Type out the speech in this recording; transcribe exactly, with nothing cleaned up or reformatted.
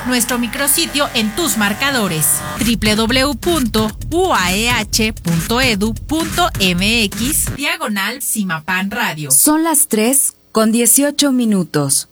nuestro micrositio en tus marcadores doble u doble u doble u punto u a e h punto e d u punto m x diagonal Simapán Radio. Son las tres con dieciocho minutos.